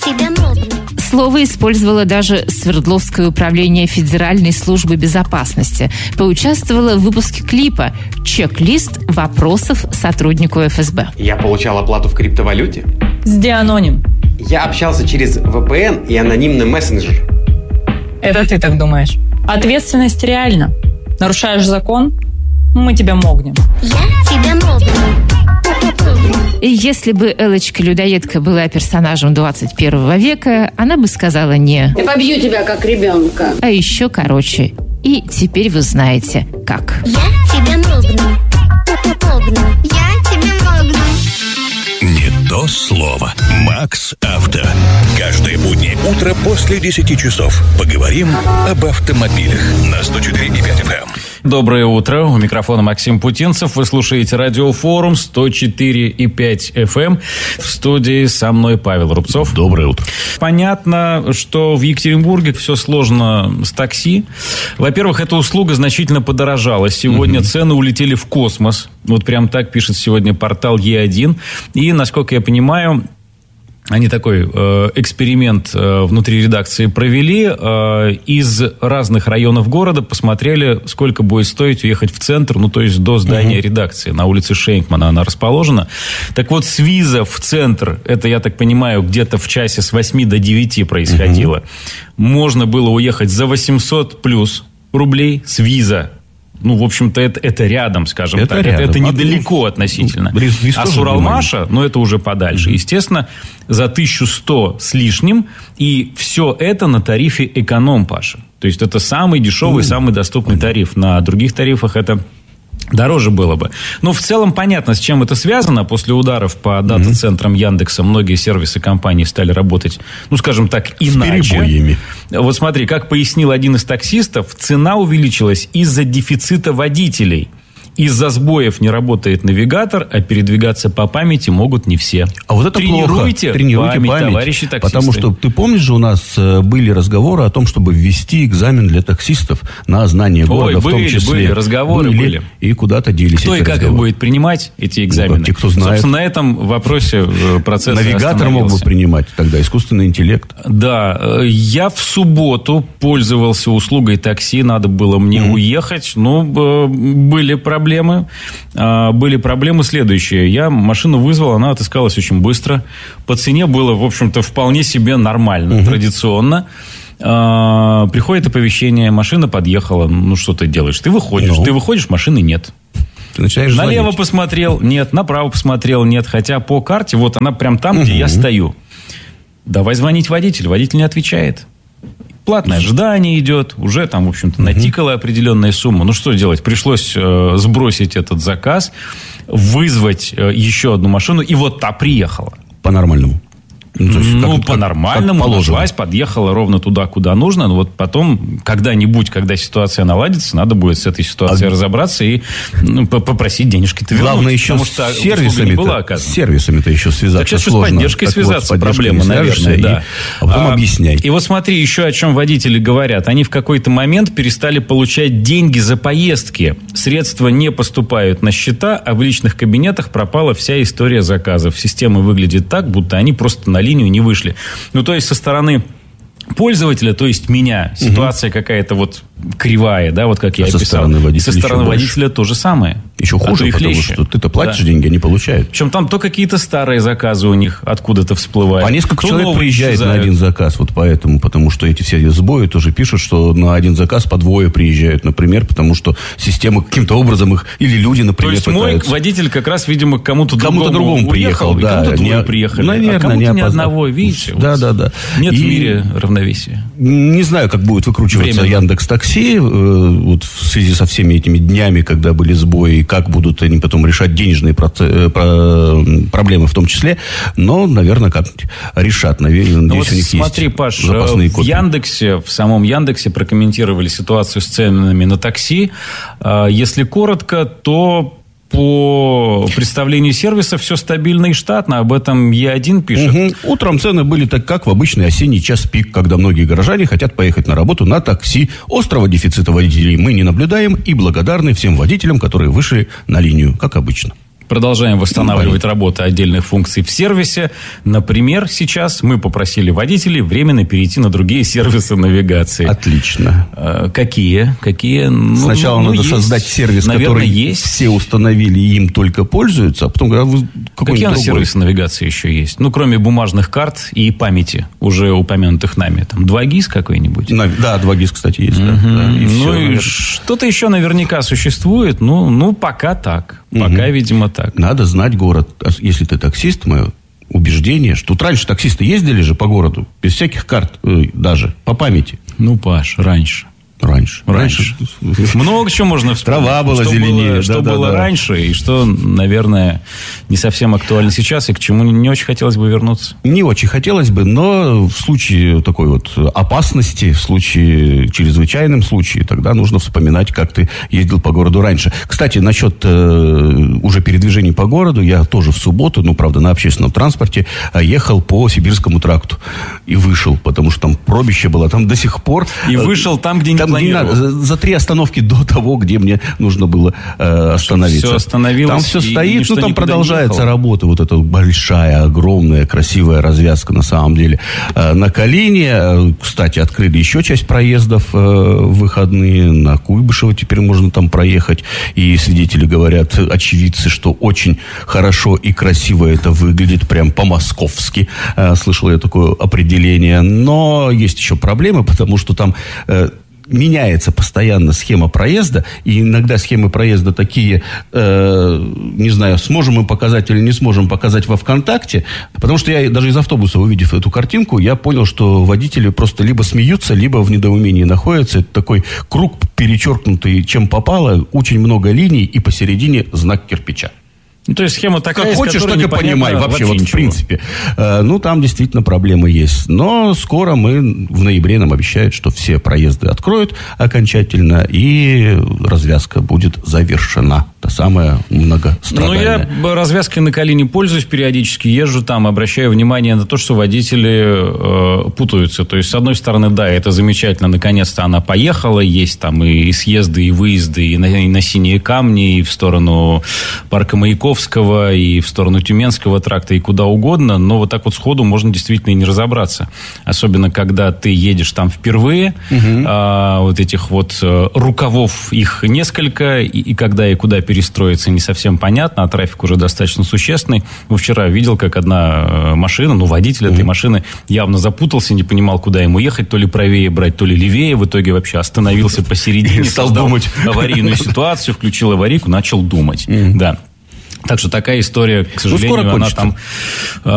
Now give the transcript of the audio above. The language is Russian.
тебя модно. Слово использовало даже Свердловское управление Федеральной службы безопасности. Поучаствовало в выпуске клипа «Чек-лист вопросов сотруднику ФСБ». Я получал оплату в криптовалюте. С Дианоним. Я общался через VPN и анонимный мессенджер. Это ты так думаешь. Ответственность реальна. Нарушаешь закон, мы тебя могнем. Я тебя модно. И если бы Элочка-людоедка была персонажем 21 века, она бы сказала не Я побью тебя, как ребенка. а еще короче. И теперь вы знаете, как. Я тебя модно. Модно. Я тебя модно. Не то слово. Макс Авто. Каждое буднее утро после 10 часов. Поговорим об автомобилях на 104,5 FM. Доброе утро. У микрофона Максим Путинцев. Вы слушаете радиофорум 104,5 FM. В студии со мной Павел Рубцов. Доброе утро. Понятно, что в Екатеринбурге все сложно с такси. Во-первых, эта услуга значительно подорожала. Сегодня цены улетели в космос. Вот прям так пишет сегодня портал Е1. И, насколько я понимаю, они такой эксперимент внутри редакции провели. Из разных районов города посмотрели, сколько будет стоить уехать в центр, ну, то есть до здания редакции. На улице Шейнкмана она расположена. Так вот, с Виза в центр, это, я так понимаю, где-то в часе с 8 до 9 происходило. Можно было уехать за 800 плюс рублей с Виза. Ну, в общем-то, это рядом, скажем это так. Рядом. Это недалеко относительно. А с Уралмаша, ну, это уже подальше. Естественно, за 1100 с лишним. И все это на тарифе эконом, Паша. То есть, это самый дешевый, самый доступный тариф. На других тарифах это дороже было бы. Но в целом понятно, с чем это связано. После ударов по дата-центрам Яндекса многие сервисы компании стали работать, ну, скажем так, иначе. С перебоями. Вот смотри, как пояснил один из таксистов, цена увеличилась из-за дефицита водителей. Из-за сбоев не работает навигатор, а передвигаться по памяти могут не все. А вот это Тренируйте память, товарищи таксисты. Потому что, ты помнишь же, у нас были разговоры о том, чтобы ввести экзамен для таксистов на знание города, в том числе. Были, разговоры были. И куда-то делись кто эти и как их будет принимать, эти экзамены? Ну, те, кто знает. Собственно, на этом вопросе процесс навигатор мог бы принимать тогда, искусственный интеллект. Да, я в субботу пользовался услугой такси, надо было мне уехать, но были проблемы. Были проблемы следующие. Я машину вызвал, она отыскалась очень быстро. По цене было, в общем-то, вполне себе нормально, традиционно. Приходит оповещение, машина подъехала. Ну, что ты делаешь? Ты выходишь, машины нет. Ты начинаешь налево звонить. посмотрел, нет. Направо посмотрел, нет. Хотя по карте, вот она прям там, где я стою. Давай звонить водителю. Водитель не отвечает. Платное ожидание идет, уже там, в общем-то, натикала определенная сумма. Ну, что делать? Пришлось сбросить этот заказ, вызвать еще одну машину, и вот та приехала. По-нормальному. По-нормальному нашлась, подъехала ровно туда, куда нужно. Но вот потом, когда-нибудь, когда ситуация наладится, надо будет с этой ситуацией разобраться и попросить денежки-то вернуть. Главное, еще с сервисами-то еще связаться так сейчас сложно. с поддержкой связаться, проблема, наверное. Да. А потом объясняй. И вот смотри, еще о чем водители говорят. Они в какой-то момент перестали получать деньги за поездки. Средства не поступают на счета, а в личных кабинетах пропала вся история заказов. Система выглядит так, будто они просто на линию не вышли. Ну, то есть, со стороны пользователя, то есть меня, ситуация какая-то вот кривая, да, вот как я описал. И со стороны водителя то же самое. Еще хуже, потому что ты-то платишь деньги, они получают. Причем там то какие-то старые заказы у них откуда-то всплывают. А несколько человек приезжает на один заказ, вот поэтому, потому что эти все сбои тоже пишут, что на один заказ по двое приезжают, например, потому что система каким-то образом их, или люди, например, то есть пытаются. Мой водитель как раз, видимо, к кому-то другому приехал, да. Кому-то двое приехали, наверное, а кому-то ни одного, видите? Да. Нет в мире равновесия. Не знаю, как будет выкручиваться Яндекс.Такси вот в связи со всеми этими днями, когда были сбои, и как будут они потом решать денежные проблемы в том числе, но, наверное, как-нибудь решат. Наверное, вот у них смотри, есть Паш, запасные копии. в самом Яндексе прокомментировали ситуацию с ценами на такси. Если коротко, то по представлению сервиса все стабильно и штатно. Об этом Е1 пишет. Утром цены были так, как в обычный осенний час пик, когда многие горожане хотят поехать на работу на такси. Острого дефицита водителей мы не наблюдаем и благодарны всем водителям, которые вышли на линию, как обычно. Продолжаем восстанавливать работу отдельных функций в сервисе. Например, сейчас мы попросили водителей временно перейти на другие сервисы навигации. Отлично. Какие? Сначала надо создать сервис, который все установили и им только пользуются, а потом какие у нас сервисы навигации еще есть? Кроме бумажных карт и памяти, уже упомянутых нами. Там 2GIS какой-нибудь? Да, 2GIS, кстати, есть. И что-то еще наверняка существует. Пока так. Пока, видимо, так. Надо знать город. Если ты таксист, мое убеждение, что тут раньше таксисты ездили же по городу, без всяких карт, даже по памяти. Паш, раньше. Много чего можно вспомнить. Трава была зеленее. Что было раньше, и что, наверное, не совсем актуально сейчас, и к чему не очень хотелось бы вернуться. Не очень хотелось бы, но в случае такой вот опасности, в случае, чрезвычайном случае, тогда нужно вспоминать, как ты ездил по городу раньше. Кстати, насчет уже передвижений по городу, я тоже в субботу, правда, на общественном транспорте, ехал по Сибирскому тракту. И вышел, потому что там пробище было, там до сих пор... И вышел там, где не за 3 остановки до того, где мне нужно было остановиться. Все остановилось. Там все стоит, там продолжается работа. Вот эта большая, огромная, красивая развязка на самом деле. На Калине, кстати, открыли еще часть проездов в выходные. На Куйбышево теперь можно там проехать. И свидетели говорят, очевидцы, что очень хорошо и красиво это выглядит, прям по-московски. Слышал я такое определение. Но есть еще проблемы, потому что там... меняется постоянно схема проезда, и иногда схемы проезда такие, не знаю, сможем мы показать или не сможем показать во ВКонтакте, потому что я даже из автобуса, увидев эту картинку, я понял, что водители просто либо смеются, либо в недоумении находятся. Это такой круг, перечеркнутый чем попало, очень много линий, и посередине знак кирпича. То есть схема такая, как хочешь, так и понимай. Вообще вот, в принципе. Там действительно проблемы есть. Но скоро в ноябре нам обещают, что все проезды откроют окончательно, и развязка будет завершена. Та самая многострадальная. Я развязкой на Калине пользуюсь периодически, езжу там, обращаю внимание на то, что водители путаются. То есть, с одной стороны, да, это замечательно, наконец-то она поехала, есть там и съезды, и выезды, и на Синие камни, и в сторону парка Маяковского, и в сторону Тюменского тракта, и куда угодно, но вот так вот сходу можно действительно и не разобраться. Особенно, когда ты едешь там впервые, вот этих вот рукавов их несколько, и когда и куда перестроиться не совсем понятно, а трафик уже достаточно существенный. Вчера видел, как одна машина, водитель этой машины явно запутался, не понимал, куда ему ехать, то ли правее брать, то ли левее, в итоге вообще остановился посередине, стал думать аварийную ситуацию, включил аварийку, начал думать. Да. Так что такая история, к сожалению, она там